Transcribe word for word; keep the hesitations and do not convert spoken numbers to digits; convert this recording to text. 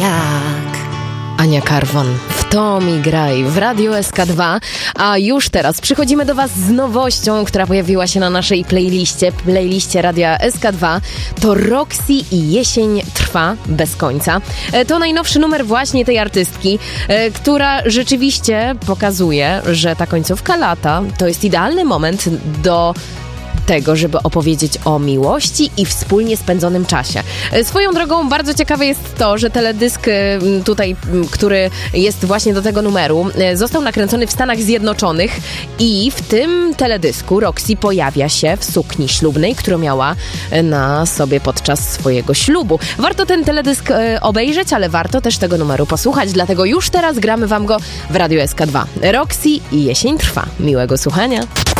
jak. Ania Karwon, w to mi graj w Radio S K dwa, a już teraz przychodzimy do Was z nowością, która pojawiła się na naszej playliście, playliście Radia S K dwa. To Roxy i Jesień trwa bez końca. To najnowszy numer właśnie tej artystki, która rzeczywiście pokazuje, że ta końcówka lata to jest idealny moment do tego, żeby opowiedzieć o miłości i wspólnie spędzonym czasie. Swoją drogą bardzo ciekawe jest to, że teledysk tutaj, który jest właśnie do tego numeru, został nakręcony w Stanach Zjednoczonych i w tym teledysku Roxy pojawia się w sukni ślubnej, którą miała na sobie podczas swojego ślubu. Warto ten teledysk obejrzeć, ale warto też tego numeru posłuchać, dlatego już teraz gramy Wam go w Radio S K dwa. Roxy i Jesień trwa. Miłego słuchania.